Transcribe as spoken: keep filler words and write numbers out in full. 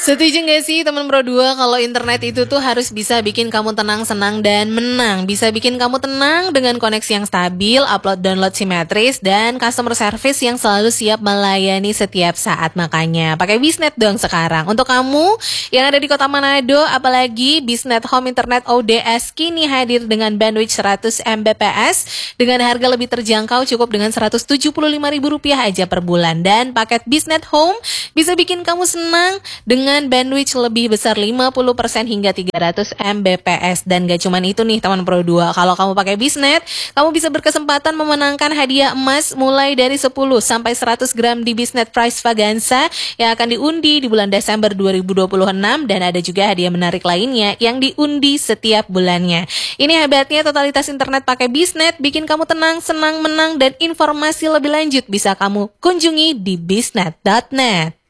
Setuju gak sih teman Pro dua kalau internet itu tuh harus bisa bikin kamu tenang, senang, dan menang. Bisa bikin kamu tenang dengan koneksi yang stabil, upload download simetris, dan customer service yang selalu siap melayani setiap saat. Makanya pakai Biznet dong sekarang. Untuk kamu yang ada di kota Manado, apalagi Biznet Home Internet O D S kini hadir dengan bandwidth seratus megabit per second dengan harga lebih terjangkau cukup dengan seratus tujuh puluh lima ribu rupiah aja per bulan. Dan paket Biznet Home bisa bikin kamu senang dengan bandwidth lebih besar lima puluh persen hingga tiga ratus megabit per second. Dan gak cuman itu nih teman Pro dua, kalau kamu pakai Biznet, kamu bisa berkesempatan memenangkan hadiah emas mulai dari sepuluh sampai seratus gram di Biznet Prize Vaganza yang akan diundi di bulan Desember dua ribu dua puluh enam, dan ada juga hadiah menarik lainnya yang diundi setiap bulannya. Ini hebatnya totalitas internet pakai Biznet, bikin kamu tenang, senang, menang, dan informasi lebih lanjut bisa kamu kunjungi di biznet dot net.